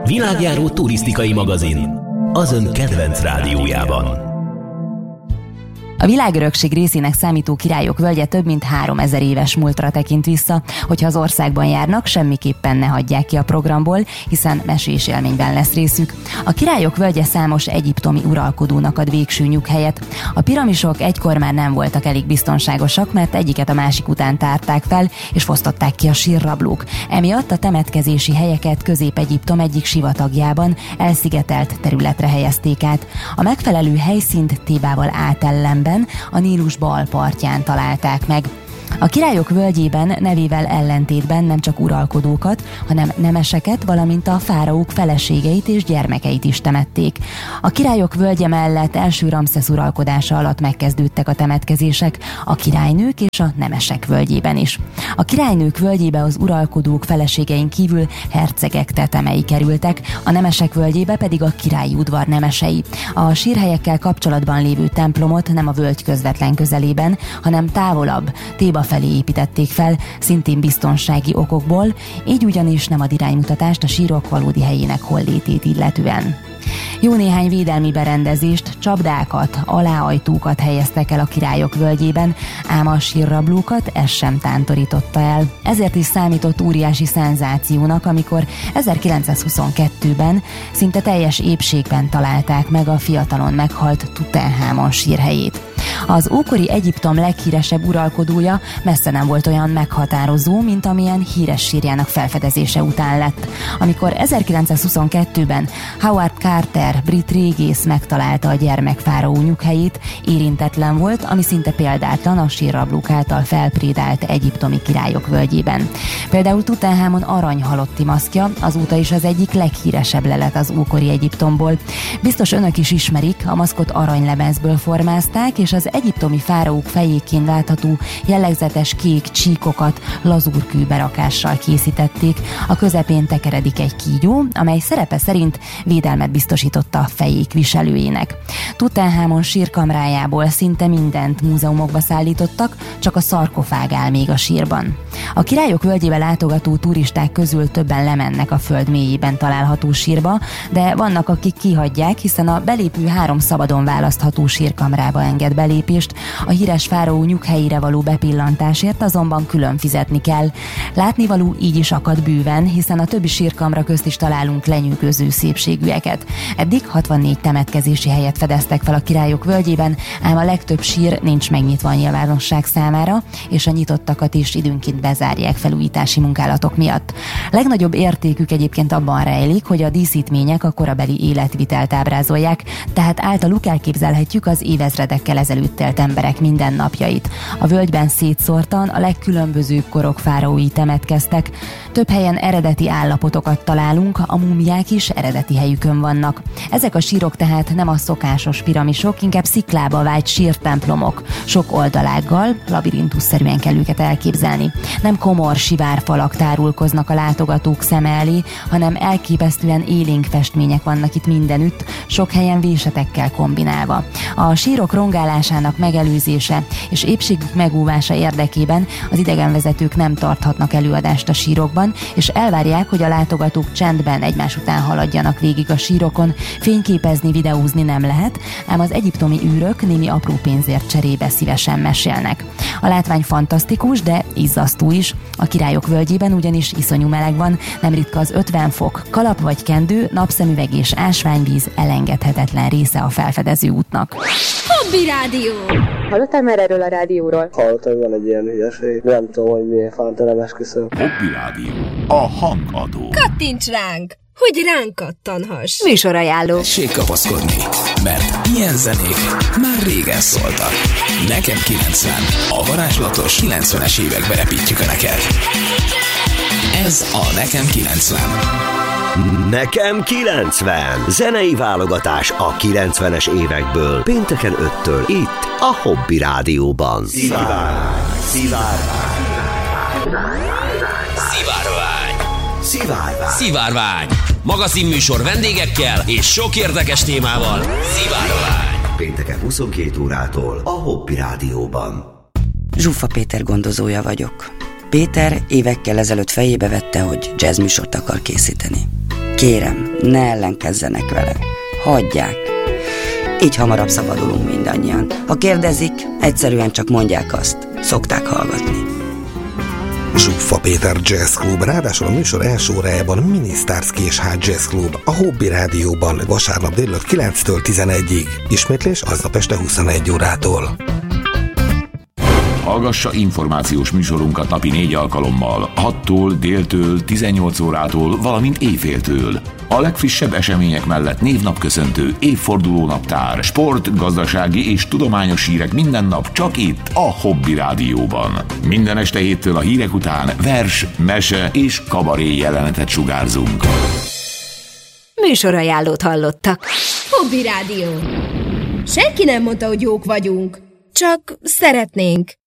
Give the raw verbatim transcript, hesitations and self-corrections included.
világjáró turisztikai magazin az ön kedvenc rádiójában. A világörökség részének számító Királyok völgye több mint háromezer éves múltra tekint vissza, hogyha az országban járnak, semmiképpen ne hagyják ki a programból, hiszen mesés élményben lesz részük. A Királyok völgye számos egyiptomi uralkodónak ad végső nyughelyet. A piramisok egykor már nem voltak elég biztonságosak, mert egyiket a másik után tárták fel, és fosztották ki a sírrablók. Emiatt a temetkezési helyeket Közép-Egyiptom egyik sivatagjában elszigetelt területre helyezték át. A megfelelő helyszínt Thébával átellenben, a Nílus bal partján találták meg. A Királyok völgyében nevével ellentétben nem csak uralkodókat, hanem nemeseket, valamint a fáraók feleségeit és gyermekeit is temették. A Királyok völgye mellett első Ramszesz uralkodása alatt megkezdődtek a temetkezések a királynők és a nemesek völgyében is. A királynők völgyébe az uralkodók feleségein kívül hercegek tetemei kerültek, a nemesek völgyébe pedig a királyi udvar nemesei. A sírhelyekkel kapcsolatban lévő templomot nem a völgy közvetlen közelében, hanem távolabb, Théba felé építették fel, szintén biztonsági okokból, így ugyanis nem ad iránymutatást a sírok valódi helyének hollétét illetően. Jó néhány védelmi berendezést, csapdákat, aláajtókat helyeztek el a Királyok völgyében, ám a sírrablókat ez sem tántorította el. Ezért is számított óriási szenzációnak, amikor ezerkilencszázhuszonkettőben szinte teljes épségben találták meg a fiatalon meghalt Tutanhamon sírhelyét. Az ókori Egyiptom leghíresebb uralkodója messze nem volt olyan meghatározó, mint amilyen híres sírjának felfedezése után lett. Amikor ezerkilencszázhuszonkettőben Howard Carter, brit régész megtalálta a gyermekfáraó nyughelyét, érintetlen volt, ami szinte példátlan a sírrablók által felprédált egyiptomi Királyok völgyében. Például Tutanhamon aranyhalotti maszkja azóta is az egyik leghíresebb lelet az ókori Egyiptomból. Biztos önök is ismerik, a maszkot aranylemezből formázták, és az egyiptomi fáraók fejékén látható jellegzetes kék csíkokat lazúrkő berakással készítették. A közepén tekeredik egy kígyó, amely szerepe szerint védelmet biztosította a fejék viselőjének. Tutanhamon sírkamrájából szinte mindent múzeumokba szállítottak, csak a szarkofág áll még a sírban. A Királyok völgyébe látogató turisták közül többen lemennek a föld mélyében található sírba, de vannak, akik kihagyják, hiszen a belépő három szabadon választható sírkamrába enged belépést, a híres fáraó nyughelyére való bepillantásért azonban külön fizetni kell. Látnivaló így is akad bőven, hiszen a többi sírkamra közt is találunk lenyűgöző szépségűeket. Eddig hatvannégy temetkezési helyet fedeztek fel a Királyok völgyében, ám a legtöbb sír nincs megnyitva a nyilvánosság számára, és a nyitottakat is időnként bezárják felújítási munkálatok miatt. Legnagyobb értékük egyébként abban rejlik, hogy a díszítmények a korabeli életvitelt ábrázolják, tehát általuk elképzelhetjük az évezredekkel ezelőtt élt emberek mindennapjait. A völgyben szétszórtan a legkülönbözőbb korok fáraói temetkeztek. Több helyen eredeti állapotokat találunk, a múmiák is eredeti helyükön vannak. Ezek a sírok tehát nem a szokásos piramisok, inkább sziklába vájt sírtemplomok, sok oldalággal, labirintusszerűen kell őket elképzelni. Nem komor sivárfalak tárulkoznak a látogatók szeme elé, hanem elképesztően élénk festmények vannak itt mindenütt, sok helyen vésetekkel kombinálva. A sírok rongálásának megelőzése és épségük megóvása érdekében az idegenvezetők nem tarthatnak előadást a sírokban, és elvárják, hogy a látogatók csendben egymás után haladjanak végig a sírokon. Fényképezni, videózni nem lehet, ám az egyiptomi űrök némi apró pénzért cserébe szívesen mesélnek. A látvány fantasztikus, de izzasztó is. A Királyok völgyében ugyanis iszonyú meleg van, nem ritka az ötven fok. Kalap vagy kendő, napszemüveg és ásványvíz elengedhetetlen része a felfedező útnak. Hobby Rádió! Hallottál már erről a rádióról? Hallottam, hogy van egy ilyen hülyeség. Nem tudom, hogy miért fanta, nem esküszöm. Hobby Rádió. A hangadó. Kattints ránk, hogy ránk kattanhass. Műsorajánló. Tessék kapaszkodni, mert ilyen zenék már régen szóltak. Nekem kilencven. A varázslatos kilencvenes évekbe repítjük a neked. Ez a Nekem kilencven. Nekem kilencven. Zenei válogatás a kilencvenes évekből. Pénteken öttől itt a Hobby Rádióban. Szivárvány. Szivárvány. Szivárvány. Szivárvány. Szivárvány. Magazinműsor vendégekkel és sok érdekes témával. Szivárvány. Pénteken huszonkét órától a Hobby Rádióban. Zsuffa Péter gondozója vagyok. Péter évekkel ezelőtt fejébe vette, hogy jazzműsort akar készíteni. Kérem, ne ellenkezzenek vele. Hagyják. Így hamarabb szabadulunk mindannyian. Ha kérdezik, egyszerűen csak mondják azt. Szokták hallgatni. Zsuffa Péter Jazz Club, ráadásul a műsor első órájában Mini Starsky és High Jazz Club, a Hobby Rádióban vasárnap délután kilenctől tizenegyig. Ismétlés aznap este huszonegy órától. Hallgassa információs műsorunkat napi négy alkalommal, hattól, déltől, tizennyolc órától, valamint éjféltől. A legfrissebb események mellett névnapköszöntő, évfordulónaptár, sport, gazdasági és tudományos hírek minden nap csak itt, a Hobby Rádióban. Minden este héttől a hírek után vers, mese és kabaré jelenetet sugárzunk. Műsorajánlót hallottak. Hobby Rádió. Senki nem mondta, hogy jók vagyunk. Csak szeretnénk.